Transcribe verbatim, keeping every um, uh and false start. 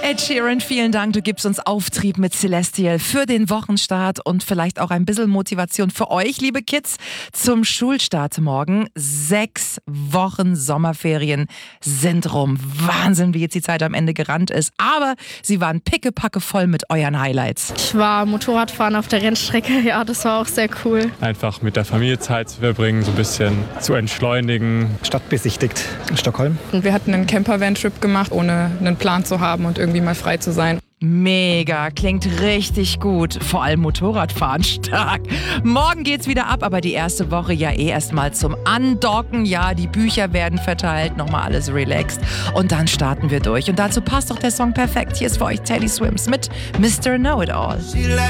Ed Sheeran, vielen Dank. Du gibst uns Auftrieb mit Celestial für den Wochenstart und vielleicht auch ein bisschen Motivation für euch, liebe Kids, zum Schulstart morgen. Sechs Wochen Sommerferien sind rum. Wahnsinn, wie jetzt die Zeit am Ende gerannt ist. Aber sie waren pickepacke voll mit euren Highlights. Ich war Motorradfahren auf der Rennstrecke. Ja, das war auch sehr cool. Einfach mit der Familie Zeit zu verbringen, so ein bisschen zu entschleunigen. Stadt besichtigt in Stockholm. Und wir hatten einen Camper-Van-Trip gemacht, ohne einen Plan zu haben und irgendwie mal frei zu sein. Mega, klingt richtig gut. Vor allem Motorradfahren stark. Morgen geht's wieder ab, aber die erste Woche ja eh erstmal zum Andocken. Ja, die Bücher werden verteilt, nochmal alles relaxed. Und dann starten wir durch. Und dazu passt doch der Song perfekt. Hier ist für euch Teddy Swims mit Mister Know-It-All.